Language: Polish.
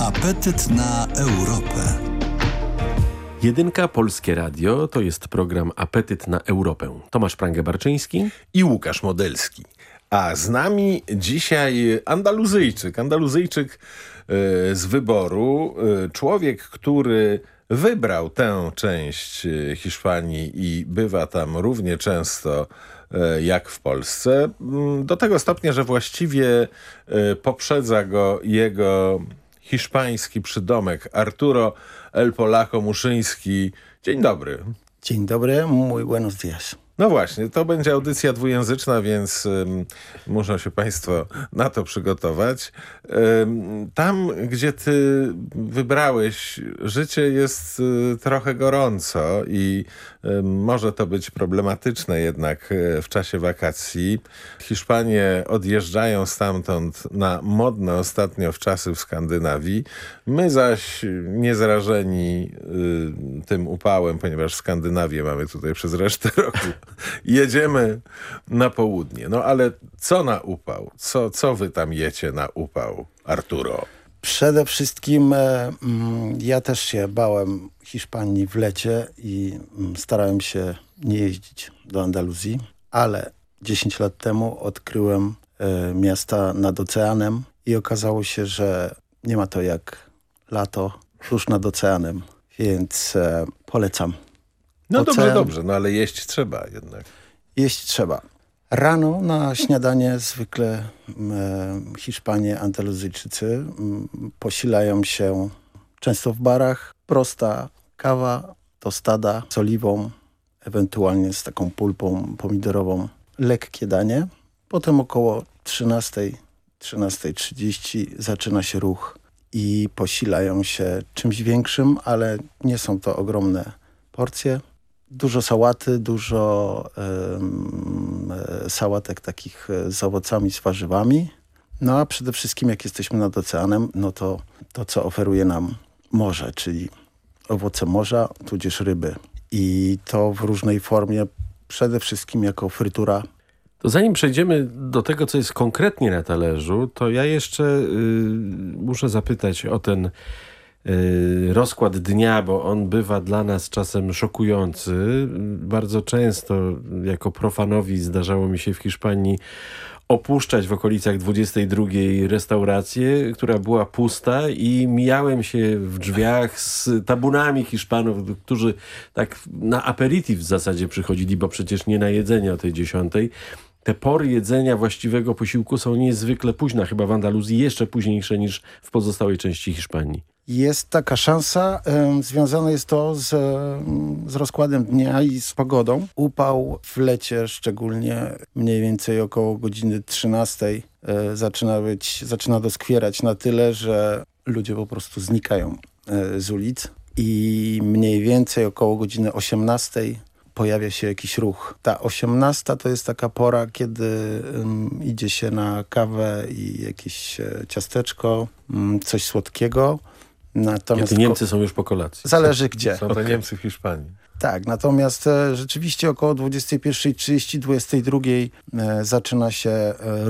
Apetyt na Europę. Jedynka Polskie Radio to jest program Apetyt na Europę. Tomasz Prangę-Barczyński i Łukasz Modelski. A z nami dzisiaj Andaluzyjczyk z wyboru, człowiek, który wybrał tę część Hiszpanii i bywa tam równie często jak w Polsce. Do tego stopnia, że właściwie poprzedza go jego hiszpański przydomek Arturo El Polaco Muszyński. Dzień dobry. Dzień dobry, muy buenos días. No właśnie, to będzie audycja dwujęzyczna, więc muszą się państwo na to przygotować. Tam, gdzie ty wybrałeś życie, jest trochę gorąco i może to być problematyczne jednak w czasie wakacji. Hiszpanie odjeżdżają stamtąd na modne ostatnio wczasy w Skandynawii. My zaś niezrażeni tym upałem, ponieważ Skandynawię mamy tutaj przez resztę roku, jedziemy na południe. No ale co na upał? Co wy tam jecie na upał, Arturo? Przede wszystkim ja też się bałem Hiszpanii w lecie i starałem się nie jeździć do Andaluzji, ale 10 lat temu odkryłem miasta nad oceanem i okazało się, że nie ma to jak lato tuż nad oceanem, więc polecam. No dobrze, no ale jeść trzeba jednak. Jeść trzeba. Rano na śniadanie zwykle Hiszpanie, Andaluzyjczycy posilają się często w barach. Prosta kawa, tostada z oliwą, ewentualnie z taką pulpą pomidorową. Lekkie danie. Potem około 13:30 zaczyna się ruch i posilają się czymś większym, ale nie są to ogromne porcje. Dużo sałaty, dużo sałatek takich z owocami, z warzywami. No a przede wszystkim jak jesteśmy nad oceanem, no to co oferuje nam morze, czyli owoce morza, tudzież ryby. I to w różnej formie, przede wszystkim jako frytura. To zanim przejdziemy do tego, co jest konkretnie na talerzu, to ja jeszcze muszę zapytać o ten rozkład dnia, bo on bywa dla nas czasem szokujący. Bardzo często jako profanowi zdarzało mi się w Hiszpanii opuszczać w okolicach 22:00 restaurację, która była pusta i mijałem się w drzwiach z tabunami Hiszpanów, którzy tak na aperitif w zasadzie przychodzili, bo przecież nie na jedzenie o tej 10:00. Te pory jedzenia właściwego posiłku są niezwykle późne, chyba w Andaluzji jeszcze późniejsze niż w pozostałej części Hiszpanii. Jest taka szansa, związane jest to z rozkładem dnia i z pogodą. Upał w lecie szczególnie mniej więcej około godziny 13:00 zaczyna doskwierać na tyle, że ludzie po prostu znikają z ulic i mniej więcej około godziny 18:00 pojawia się jakiś ruch. Ta 18:00 to jest taka pora, kiedy idzie się na kawę i jakieś ciasteczko, coś słodkiego. Natomiast kiedy Niemcy są już po kolacji. Zależy gdzie. Są to Niemcy w Hiszpanii. Tak, natomiast rzeczywiście około 21:30, 22:00 zaczyna się